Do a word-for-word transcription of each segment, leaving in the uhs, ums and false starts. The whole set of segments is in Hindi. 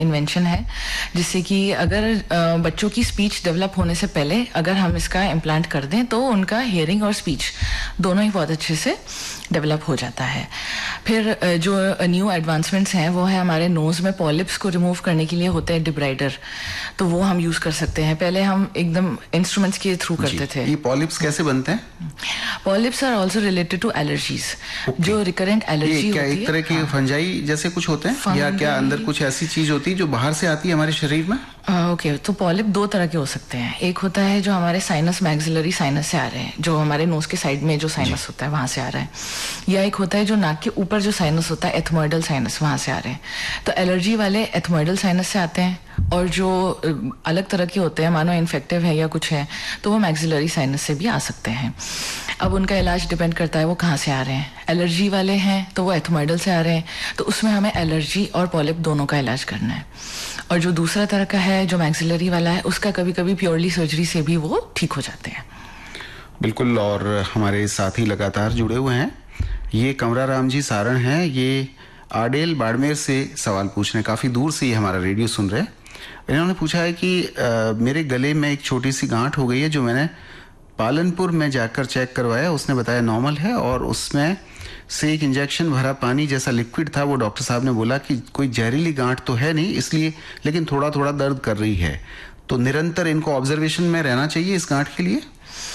इन्वेंशन है जिससे कि अगर बच्चों की स्पीच डेवलप होने से पहले अगर हम इसका इम्प्लांट कर दें तो उनका हियरिंग और स्पीच दोनों ही बहुत अच्छे से डेवलप हो जाता है। फिर जो न्यू एडवांसमेंट्स हैं वो है हमारे नोज़ में पॉलिप्स को रिमूव करने के लिए होते हैं डिब्राइडर, तो वो हम यूज़ कर सकते हैं। पहले हम एकदम इंस्ट्रूमेंट्स के थ्रू करते थे। ये पॉलिप्स कैसे बनते हैं? Polyps are also related to allergies, जो रिकरेंट एलर्जी होती है। एक तरह की फंजाई जैसे कुछ होते हैं या क्या अंदर कुछ ऐसी चीज होती है जो बाहर से आती है हमारे शरीर में? ओके okay, तो पॉलिप दो तरह के हो सकते हैं। एक होता है जो हमारे साइनस मैक्सिलरी साइनस से आ रहे हैं, जो हमारे नोज के साइड में जो साइनस होता है वहां से आ रहा है, या एक होता है जो नाक के ऊपर जो साइनस होता है एथमोइडल साइनस, वहां से आ रहे हैं। तो एलर्जी वाले एथमोइडल साइनस से आते हैं, और जो अलग तरह के होते हैं मानो इन्फेक्टिव है या कुछ है तो वो मैक्सिलरी साइनस से भी आ सकते हैं। अब उनका इलाज डिपेंड करता है वो कहाँ से आ रहे हैं। एलर्जी वाले हैं तो वो एथमोइडल से आ रहे हैं, तो उसमें हमें एलर्जी और पॉलिप दोनों का इलाज करना है। और जो दूसरा तरह का है जो मैक्सिलरी वाला है उसका कभी कभी प्योरली सर्जरी से भी वो ठीक हो जाते हैं। बिल्कुल, और हमारे साथी लगातार जुड़े हुए हैं। ये कमरा राम जी सारण हैं, ये आडेल बाड़मेर से सवाल पूछ रहे हैं, काफ़ी दूर से ये हमारा रेडियो सुन रहे हैं। इन्होंने पूछा है कि आ, मेरे गले में एक छोटी सी गांठ हो गई है, जो मैंने पालनपुर में जाकर चेक करवाया, उसने बताया नॉर्मल है, और उसमें से एक इंजेक्शन भरा पानी जैसा लिक्विड था। वो डॉक्टर साहब ने बोला कि कोई जहरीली गांठ तो है नहीं, इसलिए लेकिन थोड़ा थोड़ा दर्द कर रही है, तो निरंतर इनको ऑब्जर्वेशन में रहना चाहिए इस गांठ के लिए?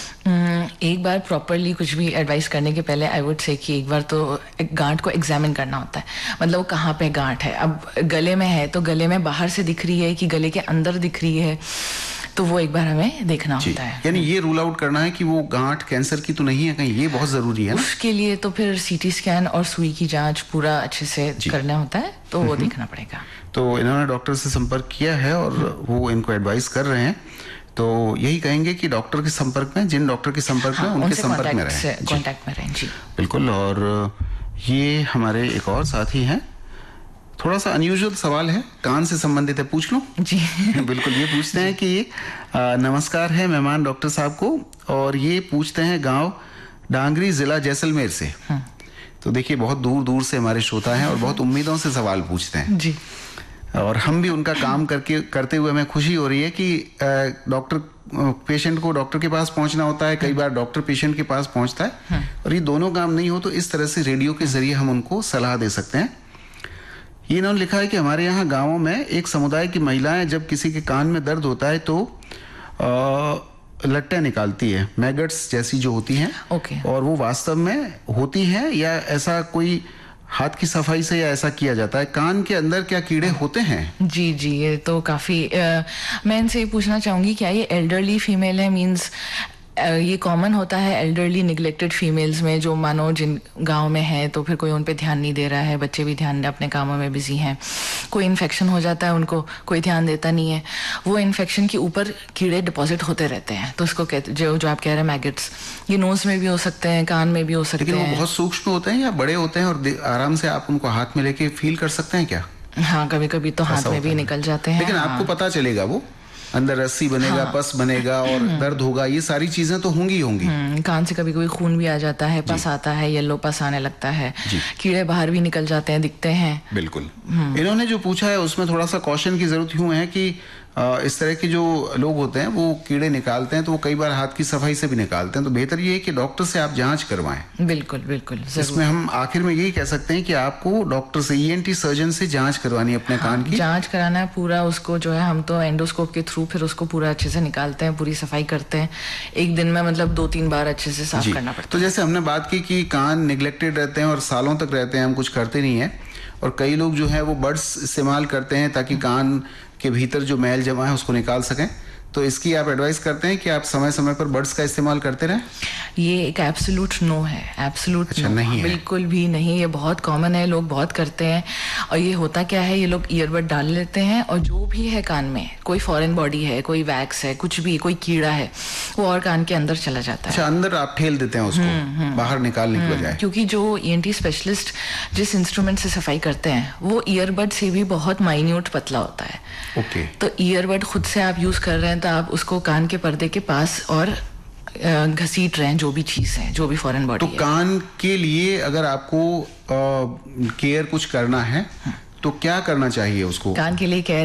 एक बार प्रॉपरली कुछ भी एडवाइस करने के पहले आई वुड से कि एक बार तो गांठ को एग्जामिन करना होता है, मतलब वो कहाँ पे गांठ है। अब गले में है तो गले में बाहर से दिख रही है कि गले के अंदर दिख रही है, तो वो एक बार हमें देखना होता है। यानी ये रूल आउट करना है कि वो गांठ कैंसर की तो नहीं है कहीं, ये बहुत जरूरी है ना? उसके लिए तो फिर सीटी स्कैन और सुई की जांच पूरा अच्छे से करना होता है, तो वो देखना पड़ेगा। तो इन्होंने डॉक्टर से संपर्क किया है और वो इनको एडवाइस कर रहे हैं, तो यही कहेंगे कि डॉक्टर के संपर्क में, जिन डॉक्टर के संपर्क में, हाँ, उनके संपर्क में रहें, कांटेक्ट में रहें जी। बिल्कुल। और ये हमारे एक और साथी हैं, थोड़ा सा अनयूजुअल सवाल है, कान से संबंधित है, पूछ लो जी। बिल्कुल। ये पूछते हैं कि आ, नमस्कार है मेहमान डॉक्टर साहब को, और ये पूछते हैं गांव डांगरी जिला जैसलमेर से। हाँ। तो देखिए बहुत दूर दूर से हमारे श्रोता हैं और बहुत उम्मीदों से सवाल पूछते हैं जी, और हम भी उनका काम करके करते हुए हमें खुशी हो रही है कि डॉक्टर पेशेंट को डॉक्टर के पास पहुंचना होता है, कई बार डॉक्टर पेशेंट के पास पहुंचता है, हाँ। और ये दोनों काम नहीं हो तो इस तरह से रेडियो के जरिए हम उनको सलाह दे सकते हैं। ये इन्होंने लिखा है कि हमारे यहाँ गाँवों में एक समुदाय की महिलाएं जब किसी के कान में दर्द होता है तो लट्टे निकालती है, मैगट्स जैसी जो होती हैं, ओके। और वो वास्तव में होती है या ऐसा कोई हाथ की सफाई से या ऐसा किया जाता है? कान के अंदर क्या कीड़े होते हैं? जी जी, ये तो काफी आ, मैं इनसे ये पूछना चाहूंगी, क्या ये एल्डरली फीमेल है? मींस ये कॉमन होता है एल्डरली निगलेक्टेड फीमेल्स में, जो मानो जिन गांव में है तो फिर कोई उन पे ध्यान नहीं दे रहा है, बच्चे भी ध्यान अपने कामों में बिजी हैं, कोई इन्फेक्शन हो जाता है उनको, कोई ध्यान देता नहीं है, वो इन्फेक्शन के ऊपर कीड़े डिपॉजिट होते रहते हैं, तो उसको कहते जो जो आप कह रहे हैं मैगट्स, ये नोज में भी हो सकते हैं, कान में भी हो सकते हैं। लेकिन वो बहुत सूक्ष्म होते हैं या बड़े होते हैं और आराम से आप उनको हाथ में लेके फील कर सकते हैं क्या? हाँ, कभी कभी तो हाथ में भी निकल जाते हैं। लेकिन आपको पता चलेगा वो अंदर रस्सी बनेगा, हाँ, पस बनेगा और दर्द होगा, ये सारी चीजें तो होंगी होंगी। कान से कभी कभी खून भी आ जाता है, पस आता है, येलो पस आने लगता है, कीड़े बाहर भी निकल जाते हैं, दिखते हैं। बिल्कुल। इन्होंने जो पूछा है उसमें थोड़ा सा कॉशन की जरूरत यूं है कि इस तरह के जो लोग होते हैं वो कीड़े निकालते हैं तो वो कई बार हाथ की सफाई से भी निकालते हैं, तो बेहतर ये है कि डॉक्टर से आप जांच करवाएं। बिल्कुल बिल्कुल। इसमें हम आखिर में यही कह सकते हैं कि आपको डॉक्टर से, ईएनटी सर्जन से जांच करवानी है अपने, हाँ, कान की जांच कराना है पूरा। उसको जो है हम तो एंडोस्कोप के थ्रू फिर उसको पूरा अच्छे से निकालते हैं, पूरी सफाई करते हैं, एक दिन में मतलब दो तीन बार अच्छे से साफ करना पड़ता है। तो जैसे हमने बात की कि कान निगलेक्टेड रहते हैं और सालों तक रहते हैं, हम कुछ करते नहीं है, और कई लोग जो है वो बड्स इस्तेमाल करते हैं ताकि कान के भीतर जो मैल जमा है उसको निकाल सकें, तो इसकी आप एडवाइस करते हैं कि आप समय समय पर बड्स का इस्तेमाल करते रहें? ये एक एब्सोल्यूट नो है, एब्सोल्यूट अच्छा, नो, नहीं है। बिल्कुल भी नहीं, ये बहुत कॉमन है, लोग बहुत करते हैं। और ये होता क्या है, ये लोग ईयरबड डाल लेते हैं और जो भी है कान में, कोई फॉरेन बॉडी है, कोई वैक्स है, कुछ भी, कोई कीड़ा है, वो और कान के अंदर चला जाता है। अच्छा, अंदर आप ठेल देते हैं उसको, हुँ, हुँ, बाहर निकालने की बजाय? क्योंकि जो ईएनटी स्पेशलिस्ट जिस इंस्ट्रूमेंट से सफाई करते हैं वो ईयरबड से भी बहुत माइन्यूट पतला होता है। ओके। तो ईयरबड खुद से आप यूज कर रहे हैं तो आप उसको कान के पर्दे के पास और घसीट रहे हैं जो भी चीज है, जो भी फॉरेन बॉडी तो है। कान के लिए अगर आपको केयर कुछ करना है तो क्या करना चाहिए उसको? कान के लिए कह